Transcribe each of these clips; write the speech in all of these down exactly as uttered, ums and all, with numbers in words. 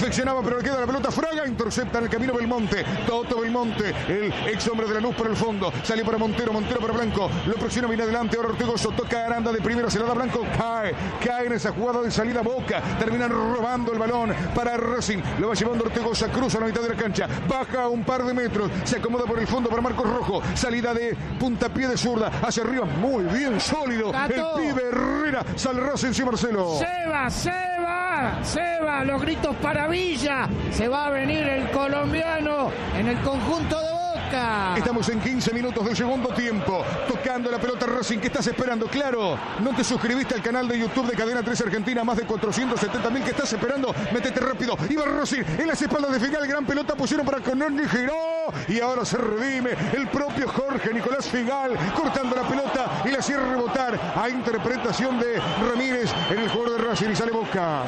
defeccionaba, pero le queda la pelota Fraga, intercepta en el camino Belmonte, Toto Belmonte, el ex hombre de la luz por el fondo, sale para Montero, Montero para Blanco, lo presiona, viene adelante, ahora Ortegozo, toca Aranda de primera, se la da Blanco, cae, cae en esa jugada de salida Boca, terminan robando el balón para Racing, lo va llevando Ortegoza, cruza a la mitad de la cancha, baja un par de metros, se acomoda por el fondo para Marcos Rojo, salida de puntapié de zurda, hacia arriba, muy bien, sólido, Gato. el pibe Herrera, sale Racing, sí Marcelo. Se va, se va, se va, los gritos para Villa, se va a venir el colombiano en el conjunto de Boca. Estamos en quince minutos del segundo tiempo, tocando la pelota Racing. ¿Qué estás esperando? Claro, no te suscribiste al canal de YouTube de Cadena tres Argentina, más de cuatrocientos setenta mil. ¿Qué estás esperando? Métete rápido. Iba Racing en las espaldas de Figal, gran pelota, pusieron para Cononi, giró y ahora se redime el propio Jorge Nicolás Figal, cortando la pelota y la hacía rebotar a interpretación de Ramírez en el jugador de Racing y sale Boca.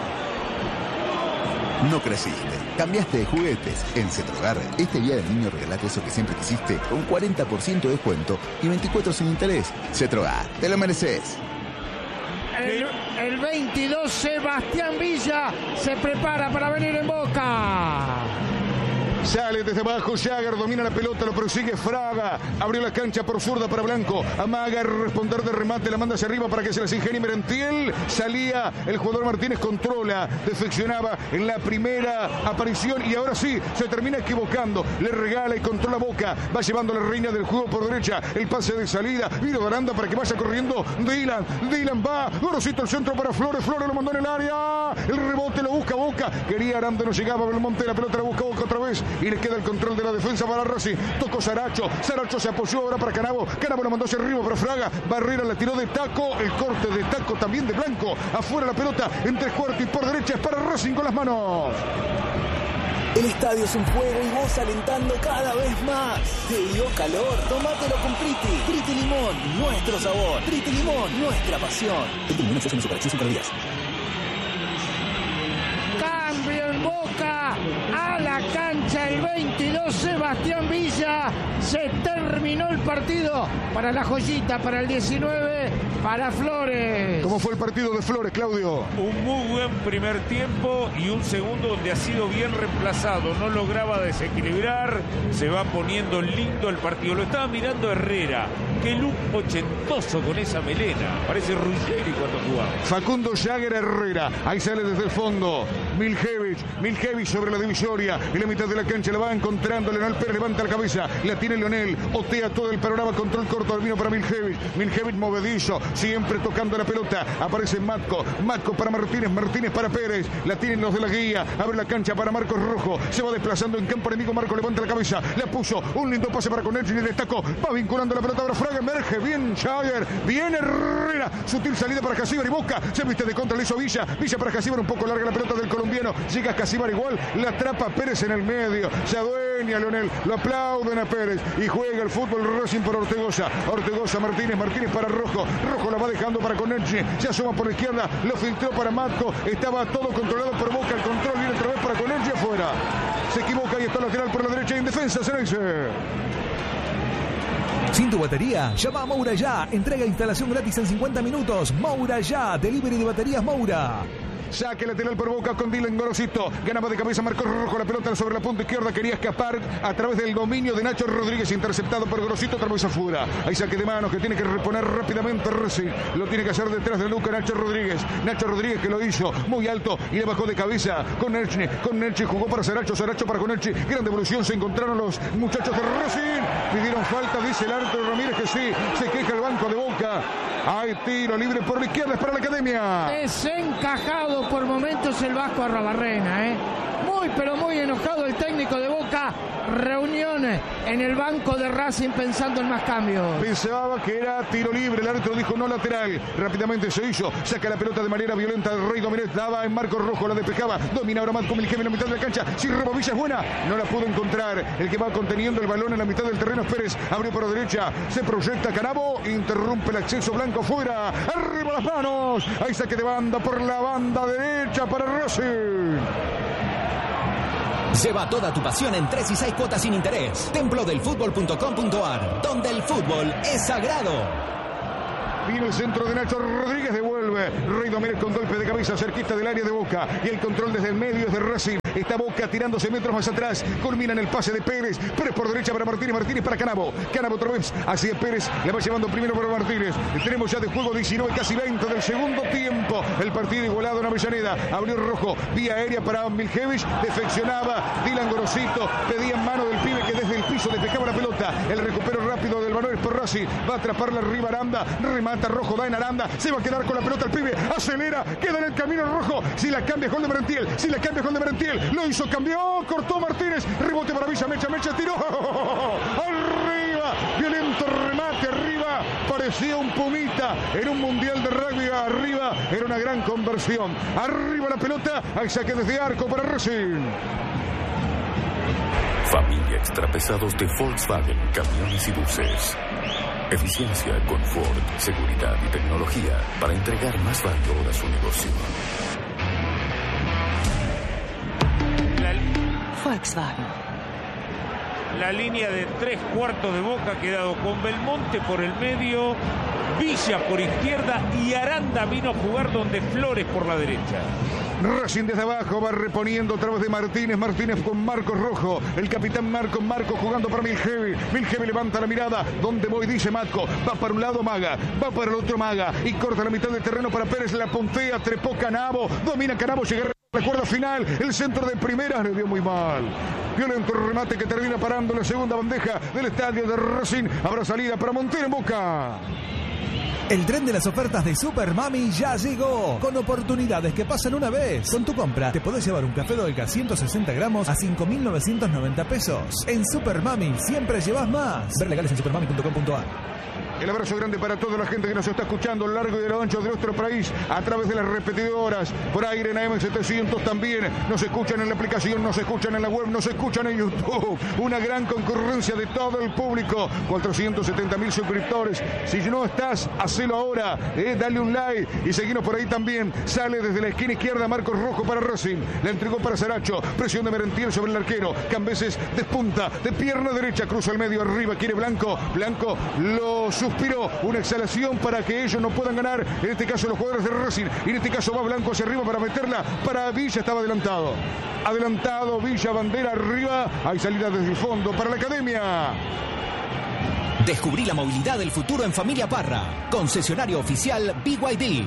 No creciste, cambiaste de juguetes. En Cetrogar, este día del niño regalate eso que siempre quisiste con cuarenta por ciento de descuento y veinticuatro sin interés. Cetrogar, te lo mereces. El, el veintidós, Sebastián Villa se prepara para venir en Boca. Sale desde abajo, Jagger domina la pelota, lo persigue Fraga, abrió la cancha por zurda para Blanco, amaga responder de remate, la manda hacia arriba para que se las ingenie Merentiel, salía el jugador Martínez, controla, defeccionaba en la primera aparición y ahora sí, se termina equivocando, le regala y controla Boca, va llevando la reina del juego por derecha, el pase de salida, vino de Aranda para que vaya corriendo, Dylan, Dylan va, Gorosito el centro para Flores, Flores lo mandó en el área, el rebote lo busca Boca, quería Aranda, no llegaba, Belmonte, la pelota la busca Boca otra vez, y le queda el control de la defensa para Racing. Tocó Saracho, Saracho se apoyó ahora para Canabo, Canabo lo mandó hacia arriba para Fraga, Barrera la tiró de taco, el corte de taco también de Blanco, afuera la pelota en tres cuartos y por derecha es para Racing con las manos. El estadio es un juego y vos alentando cada vez más. Te dio calor, tomátelo con Priti. Priti Limón, nuestro sabor. Priti Limón, nuestra pasión. Priti Limón ofrece una superacción para días. Cambio en Boca, a la cancha el veintidós, Sebastián Villa. Se terminó el partido para la joyita, para el diecinueve, para Flores. ¿Cómo fue el partido de Flores, Claudio? Un muy buen primer tiempo y un segundo donde ha sido bien reemplazado. No lograba desequilibrar, se va poniendo lindo el partido. Lo estaba mirando Herrera. Qué look ochentoso con esa melena. Parece Ruggeri cuando jugaba. Facundo Jagger Herrera. Ahí sale desde el fondo. Miljevic. Miljevic sobre la divisoria. En la mitad de la cancha la va encontrando Leonel Pérez. Levanta la cabeza. La tiene Leonel. Otea todo el panorama. Control corto. Vino para Miljevic. Miljevic movedizo. Siempre tocando la pelota. Aparece Matco. Matco para Martínez. Martínez para Pérez. La tienen los de la guía. Abre la cancha para Marcos Rojo. Se va desplazando en campo enemigo. Marco levanta la cabeza. La puso. Un lindo pase para Conecchi. Y destacó. Va vinculando la pelota. Ahora Fraga emerge. Bien Jagger. Bien Herrera. Sutil salida para Casíbar y Boca. Se viste de contra. Le hizo Villa. Villa para Casíbar. Un poco larga la pelota del colombiano. Llega Casíbar igual. La atrapa Pérez en el medio. Se adueña Leonel. Lo aplauden a Pérez. Y juega el fútbol Racing por Ortegoza. Ortegoza Martínez. Martínez para Rojo. Rojo la va dejando para Conecchi. Se asoma por la izquierda. Lo filtró para Matco. Estaba todo controlado por Boca. El control viene otra vez para Conecchi afuera. Se equivoca y está lateral por la derecha. En defensa Ceneice. Sin tu batería, llama a Moura ya. Entrega e instalación gratis en cincuenta minutos. Moura ya. Delivery de baterías Moura. Saque lateral por Boca con Dylan Gorosito. Ganaba de cabeza Marcos Rojo. La pelota sobre la punta izquierda. Quería escapar a través del dominio de Nacho Rodríguez. Interceptado por Gorosito. Otra vez afuera. Hay saque de manos que tiene que reponer rápidamente Racing. Lo tiene que hacer detrás de Luca Nacho Rodríguez. Nacho Rodríguez que lo hizo muy alto y le bajó de cabeza con Nerchi. Con Nerchi jugó para Saracho. Saracho para Conecchi. Gran devolución. Se encontraron los muchachos de Racing. Pidieron falta. Dice el árbitro Ramírez que sí. Se queja el banco de Boca. Hay tiro libre por la izquierda. Es para la Academia. Desencajado por momentos el Vasco Arrabarrena, ¿eh? Muy, pero muy enojado el técnico de Boca. Reuniones en el banco de Racing pensando en más cambios. Pensaba que era tiro libre, el árbitro dijo no lateral. Rápidamente se hizo, saca la pelota de manera violenta del Rey Domínguez, daba en Marcos Rojo, la despejaba, domina ahora Matco Miljevic en la mitad de la cancha. Si roba Villa es buena, no la pudo encontrar. El que va conteniendo el balón en la mitad del terreno es Pérez. Abrió por la derecha, se proyecta Canabo, interrumpe el acceso Blanco fuera. Arriba las manos. Hay saque de banda por la banda derecha para Racing. Lleva toda tu pasión en tres y seis cuotas sin interés. templo del fútbol punto com punto ar, donde el fútbol es sagrado. Vino el centro de Nacho Rodríguez de vuelta. devuelve. Rey Domínguez con golpe de cabeza cerquita del área de Boca. Y el control desde el medio es de Racing. Está Boca tirándose metros más atrás. Culmina en el pase de Pérez. Pérez por derecha para Martínez. Martínez para Canabo. Canabo otra vez hacia Pérez. Le va llevando primero para Martínez. Tenemos ya de juego diecinueve, casi veinte del segundo tiempo. El partido igualado en Avellaneda. Abrió Rojo. Vía aérea para Miljevic. Defeccionaba Dylan Gorosito. Pedía en mano del pibe que desde el piso despejaba la pelota. El recupero rápido del Manuel por Racing. Va a atraparla arriba Aranda. Remata Rojo. Da en Aranda. Se va a quedar con la pelota el pibe. Acelera. Queda en el camino Rojo. Si la cambia gol de Merentiel. Si la cambia gol de Merentiel. Lo hizo, cambió, cortó Martínez, rebote para Villa, Mecha, Mecha, tiró, arriba, violento remate, arriba, parecía un pumita en un mundial de rugby, arriba, era una gran conversión, arriba la pelota, hay saque desde arco para Racing. Familia extrapesados de Volkswagen, camiones y buses. Eficiencia, confort, seguridad y tecnología para entregar más valor a su negocio. Volkswagen. La línea de tres cuartos de Boca ha quedado con Belmonte por el medio, Villa por izquierda y Aranda vino a jugar donde Flores por la derecha. Racing desde abajo va reponiendo otra vez de Martínez. Martínez con Marcos Rojo. El capitán Marcos Marcos jugando para Miljevi. Miljevi levanta la mirada. ¿Dónde voy? Dice Matco. Va para un lado Maga. Va para el otro Maga. Y corta la mitad del terreno para Pérez. La puntea. Trepó Canabo. Domina Canabo. Llega la cuerda final. El centro de primera le dio muy mal. Violento remate que termina parando la segunda bandeja del estadio de Racing. Habrá salida para Montero en Boca. El tren de las ofertas de Super Mami ya llegó, con oportunidades que pasan una vez. Con tu compra te podés llevar un café Dolca ciento sesenta gramos a cinco mil novecientos noventa pesos. En Super Mami siempre llevas más. Ver legales en supermami punto com punto a r. El abrazo grande para toda la gente que nos está escuchando a lo largo y a lo ancho de nuestro país a través de las repetidoras, por aire en A M setecientos también. Nos escuchan en la aplicación, nos escuchan en la web, nos escuchan en YouTube. Una gran concurrencia de todo el público. cuatrocientos setenta mil suscriptores. Si no estás, hacelo ahora. Eh, dale un like y seguinos por ahí también. Sale desde la esquina izquierda Marcos Rojo para Racing. La entregó para Saracho. Presión de Merentiel sobre el arquero. Cambeses despunta de pierna derecha. Cruza el medio arriba. Quiere Blanco. Blanco lo suspiró, una exhalación para que ellos no puedan ganar, en este caso los jugadores de Racing, y en este caso va Blanco hacia arriba para meterla, para Villa, estaba adelantado, adelantado Villa, bandera arriba, hay salida desde el fondo para la Academia. Descubrí la movilidad del futuro en Familia Parra, concesionario oficial B Y D.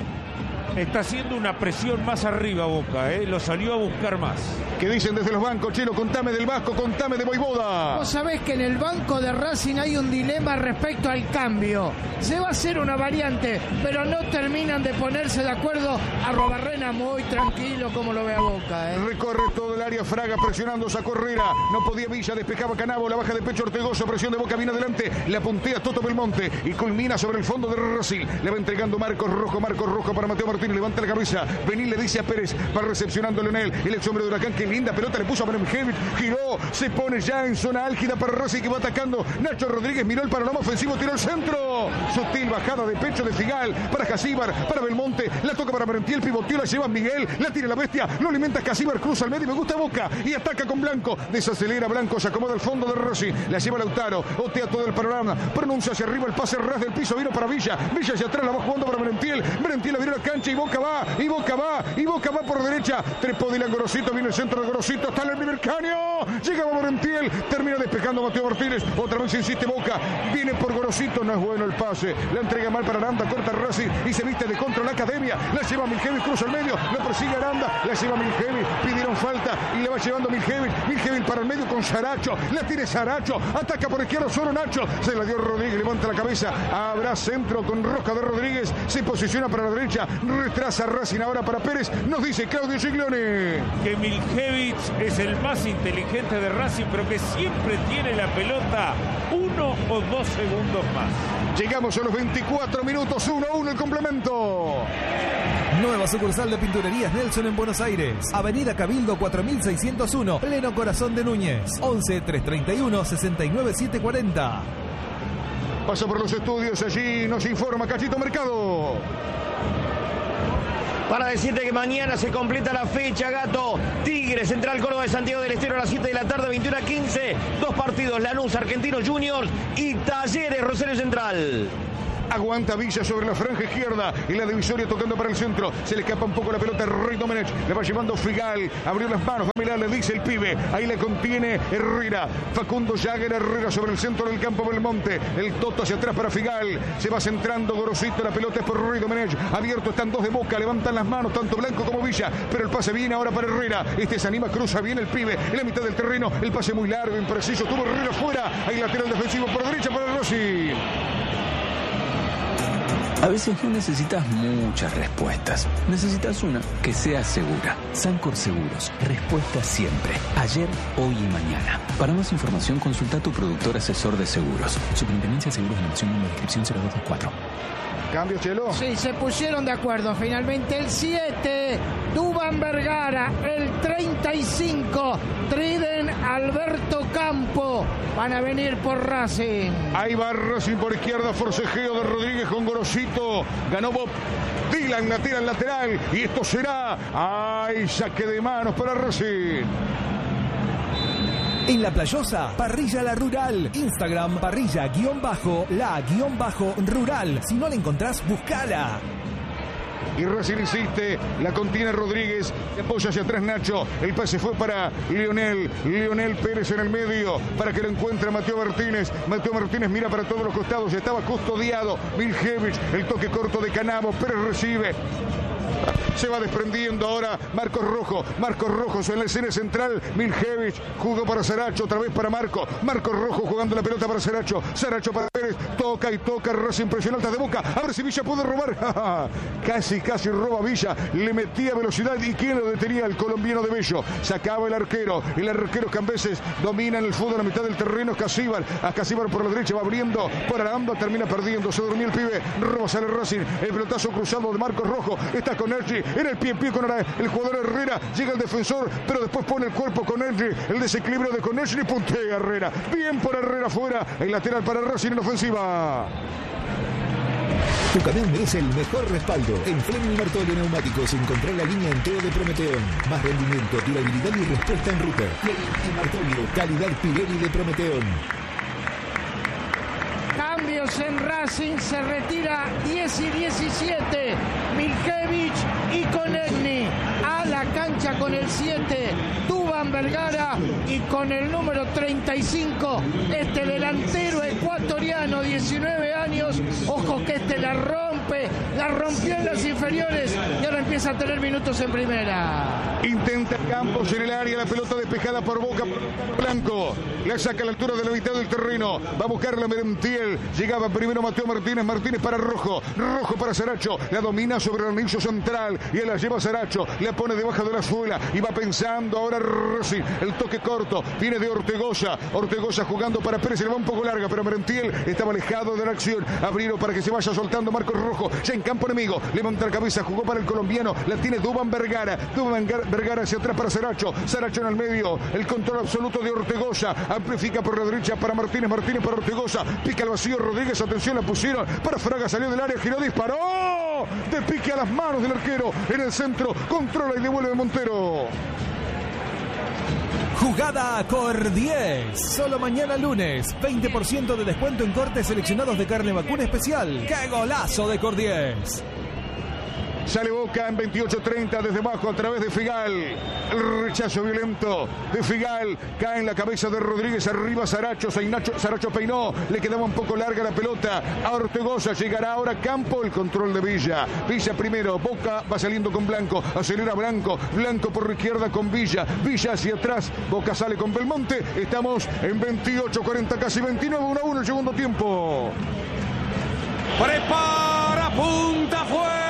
Está haciendo una presión más arriba Boca, ¿eh? Lo salió a buscar más. ¿Qué dicen desde los bancos, Chelo? Contame del Vasco, contame de Voivoda. Vos sabés que en el banco de Racing hay un dilema respecto al cambio. Se va a hacer una variante, pero no terminan de ponerse de acuerdo. Arrobarrena muy tranquilo, como lo ve a Boca, ¿eh? Recorre todo el área Fraga presionando, sacó Herrera. No podía Villa, despejaba Canabo, la baja de pecho Ortegoso, presión de Boca, viene adelante, la puntea Toto Belmonte y culmina sobre el fondo de Racing. Le va entregando Marcos Rojo, Marcos Rojo para Mateo Martínez. Levanta la cabeza, Benil le dice a Pérez, va recepcionando a Leonel, el ex hombre de Huracán, qué linda pelota le puso a Benemjevic, giró, se pone ya en zona álgida para Racing que va atacando. Nacho Rodríguez miró el panorama ofensivo, tiró el centro, sutil bajada de pecho de Figal para Casíbar, para Belmonte, la toca para Merentiel, pivoteó, la lleva Miguel, la tira la bestia, lo alimenta Casíbar, cruza al medio, me gusta Boca y ataca con Blanco, desacelera Blanco, se acomoda al fondo de Racing, la lleva Lautaro, otea todo el panorama, pronuncia hacia arriba el pase ras del piso, vino para Villa, Villa hacia atrás, la va jugando para Merentiel, Merentiel la vino a la cancha y Boca va, y Boca va, y Boca va por derecha, trepó Dylan Gorosito, viene el centro de Gorosito, está en el primer caño, llega Merentiel, termina despejando Mateo Martínez, otra vez insiste Boca, viene por Gorosito, no es bueno el pase, la entrega mal para Aranda, corta Racing y se viste de contra la Academia, la lleva Miljevic, cruza el medio, la persigue Aranda, la lleva Miljevic, pidieron falta y le va llevando Miljevic, Miljevic para el medio con Saracho, la tiene Saracho, ataca por izquierda solo Nacho, se la dio Rodríguez, levanta la cabeza, habrá centro con Roca de Rodríguez, se posiciona para la derecha, retrasa Racing ahora para Pérez, nos dice Claudio Giglione. Que Miljevic es el más inteligente de Racing, pero que siempre tiene la pelota uno o dos segundos más. Llegamos a los veinticuatro minutos, uno a uno el complemento. Nueva sucursal de Pinturerías Nelson en Buenos Aires. Avenida Cabildo cuatro mil seiscientos uno, pleno corazón de Núñez. once, trescientos treinta y uno, sesenta y nueve, setecientos cuarenta. Pasa por los estudios, allí nos informa Cachito Mercado. Para decirte que mañana se completa la fecha, Gato. Tigre, Central Córdoba de Santiago del Estero a las siete de la tarde, veintiuno a quince. Dos partidos, Lanús, Argentinos Juniors y Talleres, Rosario Central. Aguanta Villa sobre la franja izquierda y la divisoria tocando para el centro. Se le escapa un poco la pelota a Rey Domenech. Le va llevando Figal. Abrió las manos. Va a mirar, le dice el pibe. Ahí la contiene Herrera. Facundo Jagger Herrera sobre el centro del campo Belmonte. El Toto hacia atrás para Figal. Se va centrando Gorosito. La pelota es por Rey Domenech. Abierto están dos de Boca. Levantan las manos tanto Blanco como Villa. Pero el pase viene ahora para Herrera. Este se anima, cruza bien el pibe. En la mitad del terreno. El pase muy largo, impreciso. Tuvo Herrera fuera. Ahí lateral defensivo por derecha para Rossi. A veces no necesitas muchas respuestas. Necesitas una que sea segura. Sancor Seguros. Respuesta siempre. Ayer, hoy y mañana. Para más información, consulta a tu productor asesor de seguros. Superintendencia de Seguros de la Nación, número de inscripción cero dos dos cuatro. Cambio, Chelo. Sí, se pusieron de acuerdo. Finalmente el siete, Duván Vergara. El treinta y cinco, Triden Alberto Campo. Van a venir por Racing. Ahí va Racing por izquierda. Forcejeo de Rodríguez con Gorosito. Ganó Bob Dylan, la tira en lateral. Y esto será. ¡Ay! Saque de manos para Racing. En La Playosa, Parrilla La Rural. Instagram, parrilla guión bajo, la guión bajo rural. Si no la encontrás, buscala. Y Racing insiste, la contiene Rodríguez, se apoya hacia atrás Nacho, el pase fue para Lionel, Lionel Pérez en el medio, para que lo encuentre Mateo Martínez, Mateo Martínez mira para todos los costados, estaba custodiado, Miljevic, el toque corto de Canavo, Pérez recibe. Se va desprendiendo ahora Marcos Rojo. Marcos Rojo en la escena central. Miljevic jugó para Saracho. Otra vez para Marco. Marcos Rojo jugando la pelota para Saracho. Saracho para Pérez. Toca y toca. Racing presión alta de Boca. A ver si Villa puede robar. Casi, casi roba Villa. Le metía velocidad. ¿Y quién lo detenía? El colombiano de Bello. Sacaba el arquero. El arquero Cambeses domina en el fútbol a la mitad del terreno. Casíbar. A Casíbar por la derecha. Va abriendo. Por Aranda. Termina perdiendo. Se durmió el pibe. Roba sale Racing. El pelotazo cruzado de Marcos Rojo. Está con Ergi. En el pie en pie con el jugador Herrera. Llega el defensor, pero después pone el cuerpo con Henry. El desequilibrio de Conechny y puntea Herrera. Bien por Herrera fuera. El lateral para Racing en ofensiva. Tu camión merece el mejor respaldo. En Fleming Martolio Neumáticos encontrá la línea entera de Prometeón. Más rendimiento, durabilidad y respuesta en ruta. Fleming Martolio, calidad Pirelli de Prometeón. Cambios en Racing, se retira diez y diecisiete. Miljevic y Conechny a la cancha con el siete. Duván Vergara y con el número treinta y cinco. Este delantero ecuatoriano, diecinueve años. Ojo que este la rompe, la rompió en las inferiores y ahora empieza a tener minutos en primera. Intenta Campos en el área, la pelota despejada por Boca. Blanco la saca a la altura de la mitad del terreno. Va a buscar la Merentiel. Llegaba primero Mateo Martínez. Martínez para Rojo. Rojo para Saracho. La domina sobre el anillo central y él la lleva a Saracho. La pone debajo de la suela y va pensando ahora Rossi. El toque corto viene de Ortegoza. Ortegoza jugando para Pérez. Se le va un poco larga, pero Merentiel estaba alejado de la acción. Abrieron para que se vaya soltando Marcos Rojo. Ya en campo enemigo. Levanta la cabeza. Jugó para el colombiano. La tiene Duván Vergara. Duván Vergara hacia atrás para Saracho. Saracho en el medio. El control absoluto de Ortegoza. Amplifica por la derecha para Martínez. Martínez para Ortegoza. Pica el vacío Rodríguez. Atención, la pusieron para Fraga. Salió del área. Giró. Disparó. De pique a las manos del arquero. En el centro. Controla y devuelve Montero. Jugada Cor diez. Solo mañana lunes. veinte por ciento de descuento en cortes seleccionados de carne vacuna especial. ¡Qué golazo de Cor diez! Sale Boca en veintiocho treinta desde abajo a través de Figal. El rechazo violento de Figal. Cae en la cabeza de Rodríguez. Arriba Saracho. Saracho peinó. Le quedaba un poco larga la pelota a Ortegoza. Llegará ahora Campo. El control de Villa. Villa primero. Boca va saliendo con Blanco. Acelera Blanco. Blanco por la izquierda con Villa. Villa hacia atrás. Boca sale con Belmonte. Estamos en veintiocho cuarenta, casi veintinueve. uno a uno el segundo tiempo. Prepara, punta, fue.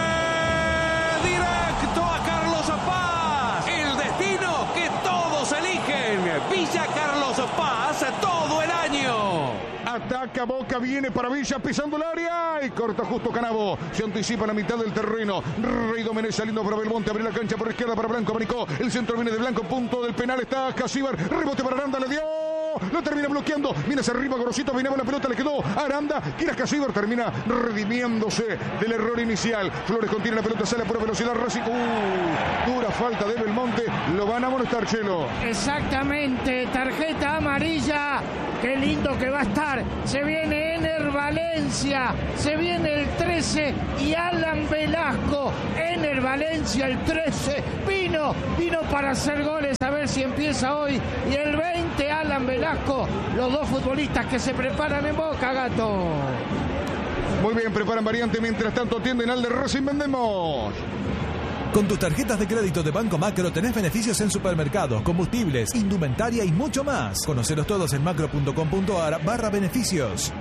Villa Carlos Paz todo el año. Ataca Boca, viene para Villa pisando el área y corta justo Canavo. Se anticipa en la mitad del terreno. Rey Domenech saliendo para Belmonte. Abre la cancha por izquierda para Blanco. Abanicó. El centro viene de Blanco. Punto del penal. Está Casíbar. Rebote para Aranda. Le dio. lo termina bloqueando. Viene hacia arriba, Gorosito, venía la pelota, le quedó a Aranda. Kiras Casíbar termina redimiéndose del error inicial. Flores contiene la pelota, sale a pura velocidad. Racing, uh, dura falta de Belmonte. Lo van a amonestar, Chelo. Exactamente, tarjeta amarilla. Qué lindo que va a estar. Se viene Ener Valencia, se viene el trece y Alan Velasco. Ener Valencia, el trece, vino, vino para hacer goles, a ver si empieza hoy. Y el veinte, Alan Velasco, los dos futbolistas que se preparan en Boca, Gato. Muy bien, preparan variante, mientras tanto atienden al de Racing. Vendemos. Con tus tarjetas de crédito de Banco Macro tenés beneficios en supermercados, combustibles, indumentaria y mucho más. Conocelos todos en macro.com.ar barra beneficios.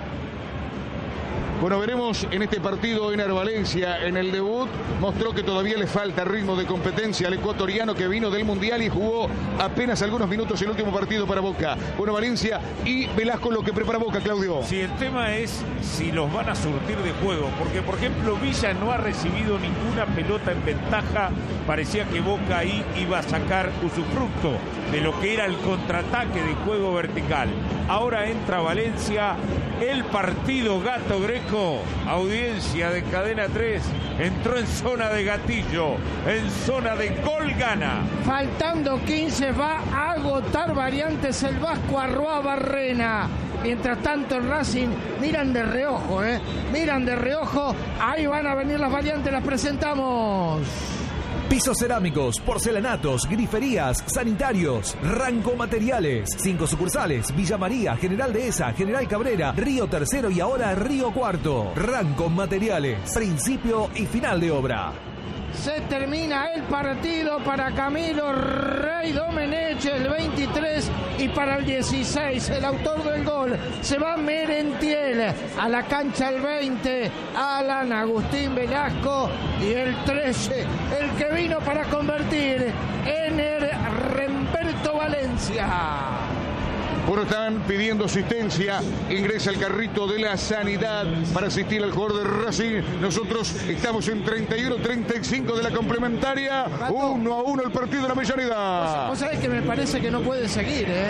Bueno, veremos en este partido Ener Valencia en el debut. Mostró que todavía le falta ritmo de competencia al ecuatoriano que vino del Mundial y jugó apenas algunos minutos el último partido para Boca. Bueno, Valencia y Velasco lo que prepara Boca, Claudio. Sí, el tema es si los van a surtir de juego. Porque, por ejemplo, Villa no ha recibido ninguna pelota en ventaja. Parecía que Boca ahí iba a sacar usufructo de lo que era el contraataque de juego vertical. Ahora entra Valencia. El partido, Gato Greco, audiencia de Cadena tres, entró en zona de gatillo, en zona de gol gana. Faltando quince, va a agotar variantes el Vasco Arroa Barrena. Mientras tanto el Racing miran de reojo, ¿eh? Miran de reojo, ahí van a venir las variantes, las presentamos. Pisos cerámicos, porcelanatos, griferías, sanitarios, Ranco Materiales. Cinco sucursales, Villa María, General Dehesa, General Cabrera, Río Tercero y ahora Río Cuarto. Ranco Materiales, principio y final de obra. Se termina el partido para Camilo Rey Domenech, el veintitrés, y para el dieciséis, el autor del gol, se va Merentiel. A la cancha el veinte, Alan Agustín Velasco, y el trece, el que vino para convertir, Ener Remberto Valencia. Bueno, están pidiendo asistencia. Ingresa el carrito de la sanidad para asistir al jugador de Racing. Nosotros estamos en treinta y uno treinta y cinco de la complementaria. uno a uno el partido de la Avellaneda. Vos sabés que me parece que no puede seguir, ¿eh?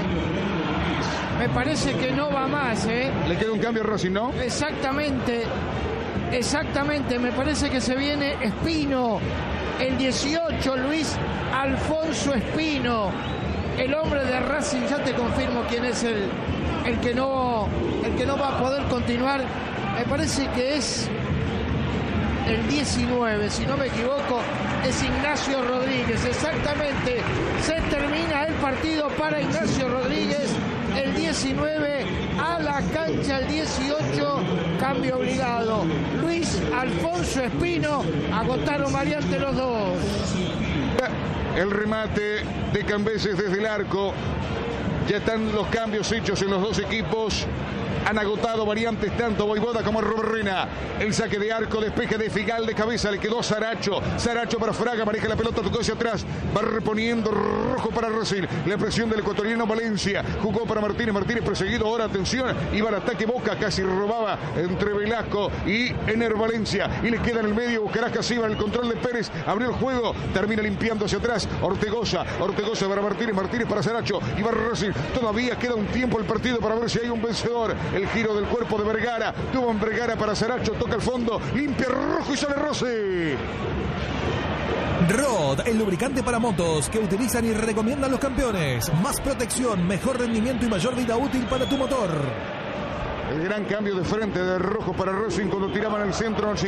Me parece que no va más, ¿eh? Le queda un cambio a Racing, ¿no? Exactamente. Exactamente. Me parece que se viene Espino. El dieciocho, Luis Alfonso Espino. El hombre de Racing, ya te confirmo quién es el, el, que no, el que no va a poder continuar. Me parece que es el diecinueve, si no me equivoco, es Ignacio Rodríguez. Exactamente, se termina el partido para Ignacio Rodríguez. El diecinueve a la cancha, el dieciocho, cambio obligado. Luis Alfonso Espino, agotaron variante los dos. El remate de Cambeses desde el arco. Ya están los cambios hechos en los dos equipos. Han agotado variantes tanto Voivoda como Roberrena. El saque de arco, despeje de Figal de cabeza, le quedó Saracho. Saracho para Fraga, maneja la pelota, tocó hacia atrás. Va reponiendo rojo para Racing. La presión del ecuatoriano Valencia. Jugó para Martínez, Martínez perseguido. Ahora atención, iba al ataque Boca, casi robaba entre Velasco y Ener Valencia. Y le queda en el medio, buscará Casíbar, el control de Pérez. Abrió el juego, termina limpiando hacia atrás. Ortegoza, Ortegoza para Martínez, Martínez para Saracho. Y va Racing. Todavía queda un tiempo el partido para ver si hay un vencedor. El giro del cuerpo de Vergara. Tuvo en Vergara para Saracho. Toca el fondo. Limpia rojo y sale Rossi. Rod, el lubricante para motos que utilizan y recomiendan los campeones. Más protección, mejor rendimiento y mayor vida útil para tu motor. El gran cambio de frente de rojo para Racing cuando tiraban al centro.